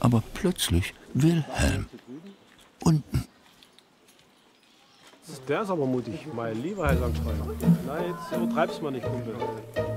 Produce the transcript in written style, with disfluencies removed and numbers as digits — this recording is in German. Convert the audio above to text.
aber plötzlich Wilhelm. Unten. Der ist aber mutig, mein lieber Herr St. Streuner. Nein, jetzt übertreib's mal nicht, Kumpel.